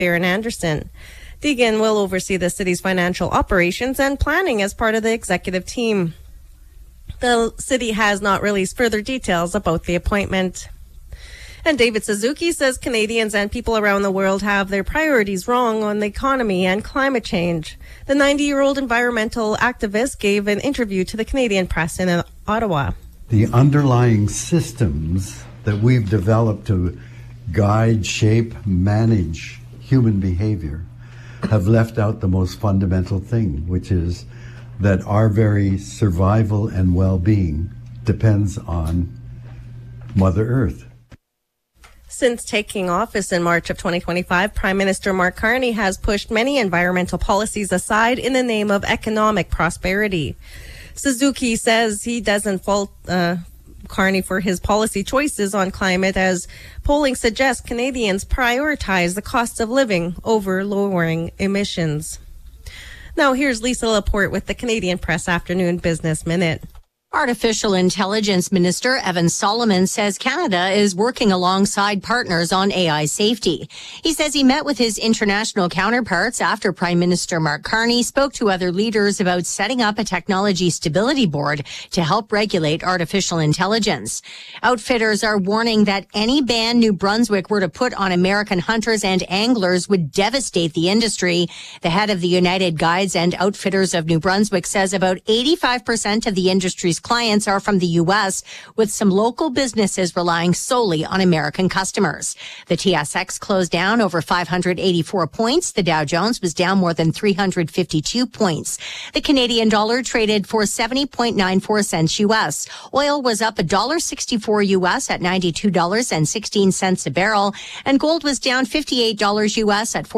Darren Anderson. Deegan will oversee the city's financial operations and planning as part of the executive team. The city has not released further details about the appointment. And David Suzuki says Canadians and people around the world have their priorities wrong on the economy and climate change. The 90-year-old environmental activist gave an interview to the Canadian Press in Ottawa. The underlying systems that we've developed to guide, shape, manage human behavior have left out the most fundamental thing, which is that our very survival and well-being depends on Mother Earth. Since taking office in March of 2025, Prime Minister Mark Carney has pushed many environmental policies aside in the name of economic prosperity. Suzuki says he doesn't fault Carney for his policy choices on climate, as polling suggests Canadians prioritize the cost of living over lowering emissions. Now here's Lisa Laporte with the Canadian Press Afternoon Business Minute. Artificial Intelligence Minister Evan Solomon says Canada is working alongside partners on AI safety. He says he met with his international counterparts after Prime Minister Mark Carney spoke to other leaders about setting up a technology stability board to help regulate artificial intelligence. Outfitters are warning that any ban New Brunswick were to put on American hunters and anglers would devastate the industry. The head of the United Guides and Outfitters of New Brunswick says about 85% of the industry's clients are from the U.S., with some local businesses relying solely on American customers. The TSX closed down over 584 points. The Dow Jones was down more than 352 points. The Canadian dollar traded for 70.94 cents U.S. Oil was up $1.64 U.S. at $92.16 a barrel, and gold was down $58 U.S. at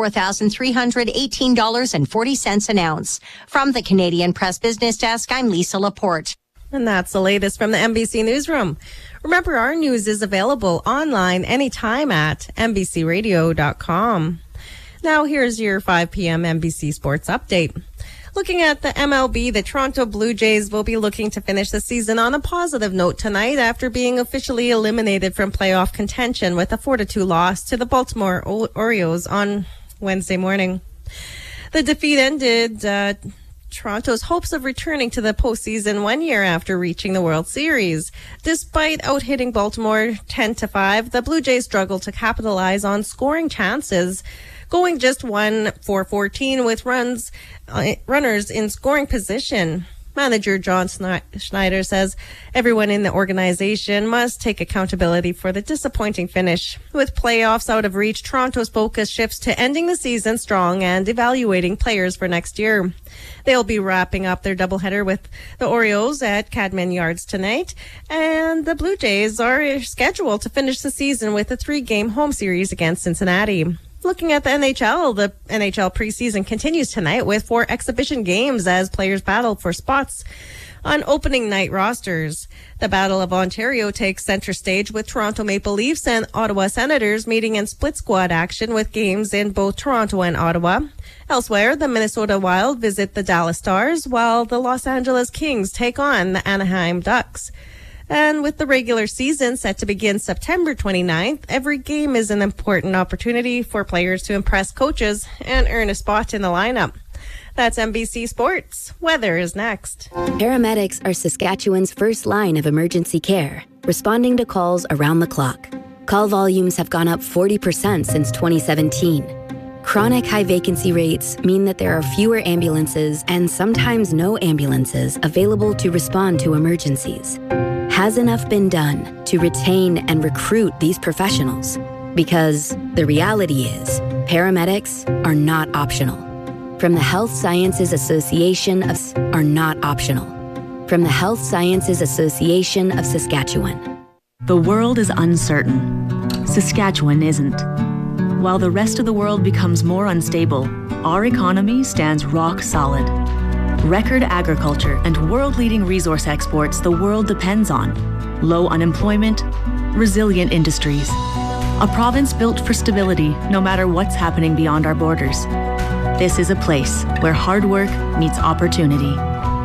$4,318.40 an ounce. From the Canadian Press Business Desk, I'm Lisa Laporte. And that's the latest from the NBC Newsroom. Remember, our news is available online anytime at NBCRadio.com. Now here's your 5 p.m. NBC Sports Update. Looking at the MLB, the Toronto Blue Jays will be looking to finish the season on a positive note tonight after being officially eliminated from playoff contention with a 4-2 loss to the Baltimore Orioles on Wednesday morning. The defeat ended Toronto's hopes of returning to the postseason 1 year after reaching the World Series. Despite out-hitting Baltimore 10-5, the Blue Jays struggled to capitalize on scoring chances, going just 1 for 14 with runners in scoring position. Manager John Schneider says everyone in the organization must take accountability for the disappointing finish. With playoffs out of reach, Toronto's focus shifts to ending the season strong and evaluating players for next year. They'll be wrapping up their doubleheader with the Orioles at Cadman Yards tonight, and the Blue Jays are scheduled to finish the season with a 3-game home series against Cincinnati. Looking at the NHL preseason continues tonight with 4 exhibition games as players battle for spots on opening night rosters. The Battle of Ontario takes center stage with Toronto Maple Leafs and Ottawa Senators meeting in split squad action with games in both Toronto and Ottawa. Elsewhere, the Minnesota Wild visit the Dallas Stars, while the Los Angeles Kings take on the Anaheim Ducks. And with the regular season set to begin September 29th, every game is an important opportunity for players to impress coaches and earn a spot in the lineup. That's NBC Sports. Weather is next. Paramedics are Saskatchewan's first line of emergency care, responding to calls around the clock. Call volumes have gone up 40% since 2017. Chronic high vacancy rates mean that there are fewer ambulances and sometimes no ambulances available to respond to emergencies. Has enough been done to retain and recruit these professionals? Because the reality is, paramedics are not optional. From the Health Sciences Association are not optional. From the Health Sciences Association of Saskatchewan. The world is uncertain. Saskatchewan isn't. While the rest of the world becomes more unstable, our economy stands rock solid. Record agriculture and world-leading resource exports the world depends on. Low unemployment, resilient industries. A province built for stability no matter what's happening beyond our borders. This is a place where hard work meets opportunity.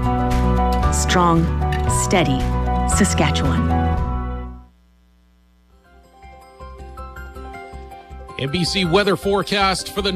Strong, steady Saskatchewan. NBC weather forecast for the